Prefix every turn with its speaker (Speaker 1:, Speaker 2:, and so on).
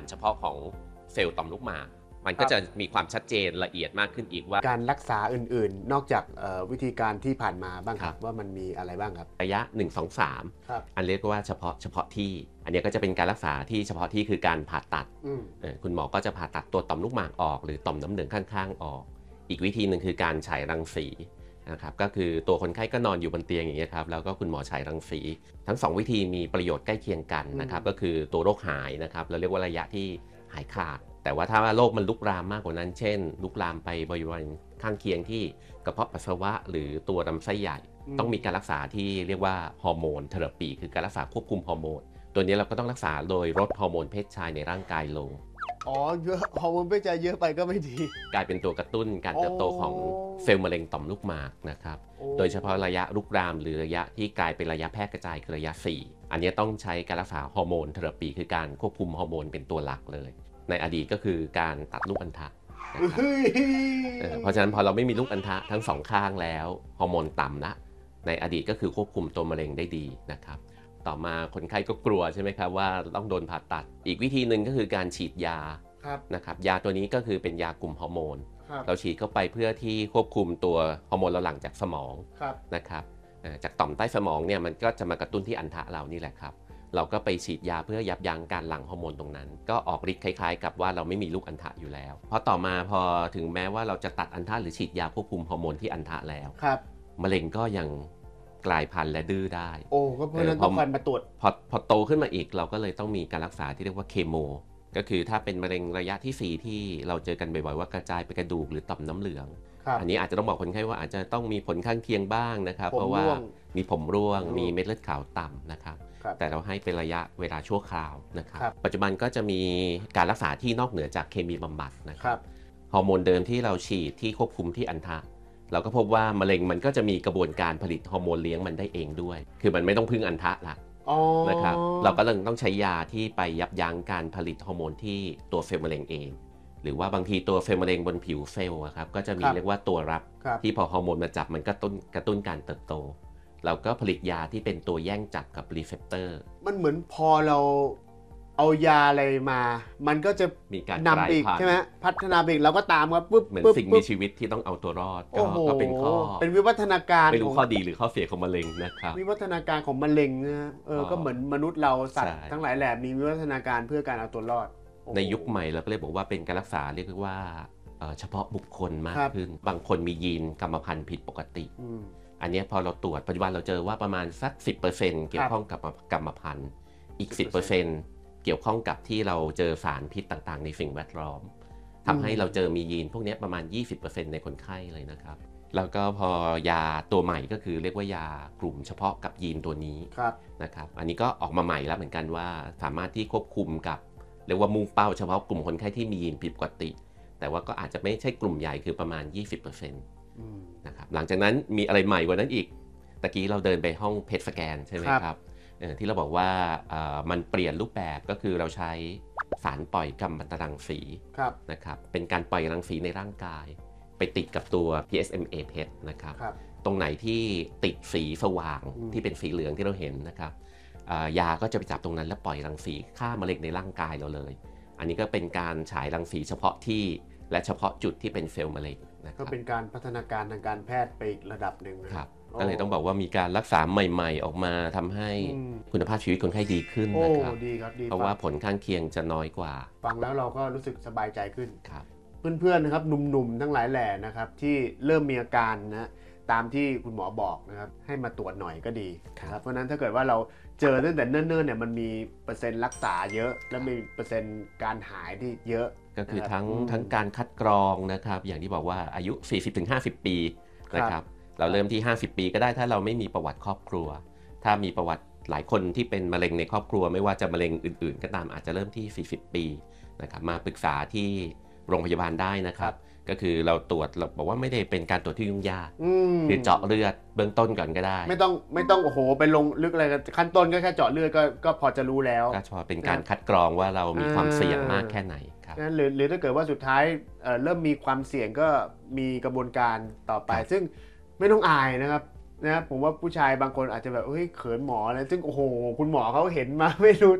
Speaker 1: เฉพาะของเซลล์ต่อมลูกหมากมันก็จะมีความชัดเจนละเอียดมากขึ้นอีกว่า
Speaker 2: การรักษาอื่นๆ นอกจากวิธีการที่ผ่านมาบ้างครับว่ามันมีอะไรบ้างครับ
Speaker 1: ระยะ 1 2 3อันเรียกว่าเฉพาะที่อันนี้ก็จะเป็นการรักษาที่เฉพาะที่คือการผ่าตัดคุณหมอก็จะผ่าตัดตัวต่อมลูกหมากออกหรือต่อมน้ำเหลืองข้างๆออกอีกวิธีหนึ่งคือการฉายรังสีนะครับก็คือตัวคนไข้ก็นอนอยู่บนเตียงอย่างเงี้ยครับแล้วก็คุณหมอฉายรังสีทั้ง2วิธีมีประโยชน์ใกล้เคียงกันนะครับก็คือตัวโรคหายนะครับเราเรียกว่าระยะที่หายขาดแต่ว่าถ้าโรคมันลุกลามมากกว่านั้นเช่นลุกลามไปบริเวณข้างเคียงที่กระเพาะปัสสาวะหรือตัวลำไส้ใหญ่ต้องมีการรักษาที่เรียกว่าฮอร์โมนเทอราปีคือการรักษาควบคุมฮอร์โมนตัวนี้เราก็ต้องรักษาโดยลดฮอร์โมนเพศชายในร่างกายลง
Speaker 2: เยอะฮอร์โมนเพศชายเยอะไปก็ไม่ดี
Speaker 1: กลายเป็นตัวกระตุ้นการเติบโตของเซลล์มะเร็งต่อมลูกหมากนะครับโดยเฉพาะระยะลุกลามหรือระยะที่กลายเป็นระยะแพร่กระจายคือระยะ4อันนี้ต้องใช้การรักษาฮอร์โมนเทอราปีคือการควบคุมฮอร์โมนเป็นตัวหลักเลยในอดีตก็คือการตัดลูกอัณฑะเพราะฉะนั้นพอเราไม่มีลูกอัณฑะทั้งสองข้างแล้วฮอร์โมนต่ำละในอดีตก็คือควบคุมตัวมะเร็งได้ดีนะครับต่อมาคนไข้ก็กลัวใช่ไหมครับว่าต้องโดนผ่าตัดอีกวิธีหนึ่งก็คือการฉีดยานะครับยาตัวนี้ก็คือเป็นยากลุ่มฮอร์โมนเราฉีดเข้าไปเพื่อที่ควบคุมตัวฮอร์โมนเราหลั่งจากสมองนะครับจากต่อมใต้สมองเนี่ยมันก็จะมากระตุ้นที่อัณฑะเรานี่แหละครับเราก็ไปฉีดยาเพื่อยับยั้งการหลั่งฮอร์โมนตรงนั้นก็ออกฤทธิ์คล้ายๆกับว่าเราไม่มีลูกอัณฑะอยู่แล้วเพราะต่อมาพอถึงแม้ว่าเราจะตัดอัณฑะหรือฉีดยาควบคุมฮอร์โมนที่อัณฑะแล้วมะเร็งก็ยังกลายพันธุ์และดื้อได้
Speaker 2: ก็เพราะนั้นต้องคอยมาตรวจ
Speaker 1: พอโตขึ้นมาอีกเราก็เลยต้องมีการรักษาที่เรียกว่าเคโมก็คือถ้าเป็นมะเร็งระยะที่4ที่เราเจอกันบ่อยๆว่ากระจายไปกระดูกหรือต่อมน้ำเหลืองอันนี้อาจจะต้องบอกคนไข้ว่าอาจจะต้องมีผลข้างเคียงบ้างนะครับเพราะว่ามีผมร่วงมีเม็ดเลือดขาวต่ำนะครับแต่เราให้เป็นระยะเวลาชั่วคราวนะครับปัจจุบันก็จะมีการรักษาที่นอกเหนือจากเคมีบำบัดนะครับฮอร์โมนเดิมที่เราฉีดที่ควบคุมที่อัณฑะเราก็พบว่ามะเร็งมันก็จะมีกระบวนการผลิตฮอร์โมนเลี้ยงมันได้เองด้วยคือมันไม่ต้องพึ่งอัณฑะละนะครับเราก็เลยต้องใช้ยาที่ไปยับยั้งการผลิตฮอร์โมนที่ตัวเซลล์มะเร็งเองหรือว่าบางทีตัวเซลล์มะเร็งบนผิวเซลล์ครับก็จะมีเรียกว่าตัวรับที่พอฮอร์โมนมาจับมันก็กระตุ้นการเติบโตเราก็ผลิตยาที่เป็นตัวแย่งจับกับรีเซพเตอร์
Speaker 2: มันเหมือนพอเราเอายาอะไรมามันก็จะ
Speaker 1: มีการ
Speaker 2: นำอีกใช่ไหมพัฒนาไปอีกเราก็ตามครับ
Speaker 1: เหมือนสิ่งมีชีวิตที่ต้องเอาตัวรอดก็เป็นข้อ
Speaker 2: เป็นวิวัฒนาการ
Speaker 1: ไม่รู้ข้อดีหรือข้อเสียของมะเร็งนะครับ
Speaker 2: วิวัฒนาการของมะเร็งนะก็เหมือนมนุษย์เราสัตว์ทั้งหลายแหล่มีวิวัฒนาการเพื่อการเอาตัวรอด
Speaker 1: ในยุคใหม่เราก็เลยบอกว่าเป็นการรักษาเรียกว่าเฉพาะบุคคลมากขึ้นบางคนมียีนกรรมพันธุ์ผิดปกติอันนี้พอเราตรวจปัจจุบันเราเจอว่าประมาณสัก 10% เกี่ยวข้องกับกรรมพันธุ์อีก 10%เกี่ยวข้องกับที่เราเจอสารพิษต่างๆในสิ่งแวดล้อมทำให้เราเจอมียีนพวกนี้ประมาณ 20% ในคนไข้เลยนะครับแล้วก็พอยาตัวใหม่ก็คือเรียกว่ายากลุ่มเฉพาะกับยีนตัวนี้นะครับอันนี้ก็ออกมาใหม่แล้วเหมือนกันว่าสามารถที่ควบคุมกับเรียกว่ามุ่งเป้าเฉพาะกลุ่มคนไข้ที่มียีนผิดปกติแต่ว่าก็อาจจะไม่ใช่กลุ่มใหญ่คือประมาณ 20%นะครับหลังจากนั้นมีอะไรใหม่กว่านั้นอีกตะกี้เราเดินไปห้องเพทสแกนใช่ไหมครับที่เราบอกว่ามันเปลี่ยนรูปแบบก็คือเราใช้สารปล่อยกัมมันตรังสีนะครับเป็นการปล่อยรังสีในร่างกายไปติดกับตัว PSMA PET นะครับตรงไหนที่ติดสีสว่างที่เป็นสีเหลืองที่เราเห็นนะครับยาก็จะไปจับตรงนั้นแล้วปล่อยรังสีฆ่ามะเร็งในร่างกายเราเลยอันนี้ก็เป็นการฉายรังสีเฉพาะที่และเฉพาะจุดที่เป็นเซลล์มะเร็ง
Speaker 2: ก็เป็นการพัฒนาการทางการแพทย์ไปอีกระดับหนึ่ง
Speaker 1: ครับก็เลยต้องบอกว่ามีการรักษาใหม่ๆออกมาทำให้คุณภาพชีวิตคนไข้ดีขึ้นนะครับเพราะว่าผลข้างเคียงจะน้อยกว่า
Speaker 2: ฟังแล้วเราก็รู้สึกสบายใจขึ้นครับเพื่อนๆนะครับหนุ่มๆทั้งหลายแหล่นะครับที่เริ่มมีอาการนะตามที่คุณหมอบอกนะครับให้มาตรวจหน่อยก็ดีครับเพราะนั้นถ้าเกิดว่าเราเจอตั้งแต่เนิ่นๆเนี่ยมันมีเปอร์เซ็นต์รักษาเยอะและมีเปอร์เซ็นต์การหายที่เยอะ
Speaker 1: ก็คือทั้งการคัดกรองนะครับอย่างที่บอกว่าอายุ 40-50 ปีนะครับเราเริ่มที่50 ปีก็ได้ถ้าเราไม่มีประวัติครอบครัวถ้ามีประวัติหลายคนที่เป็นมะเร็งในครอบครัวไม่ว่าจะมะเร็งอื่นๆก็ตามอาจจะเริ่มที่40 ปีนะครับมาปรึกษาที่โรงพยาบาลได้นะครับก็คือเราตรวจเราบอกว่าไม่ได้เป็นการตรวจที่ยุ่งยากคือเจาะเลือดเบื้องต้นก่อนก็ได้
Speaker 2: ไม่ต้องโอ้โหไปลงลึกอะไรกันขั้นต้นก็แค่เจาะเลือดก็พอจะรู้แล้ว
Speaker 1: ก็พอเป็นการคัดกรองว่าเรามีความเสี่ยงมากแค่ไหนครับ
Speaker 2: หรือถ้าเกิดว่าสุดท้ายเริ่มมีความเสี่ยงก็มีกระบวนการต่อไปซึ่งไม่ต้องอายนะครับผมว่าผู้ชายบางคนอาจจะแบบเฮ้ยเขินหมออะไรซึ่งโอ้โหคุณหมอเขาเห็นมาไม่รู้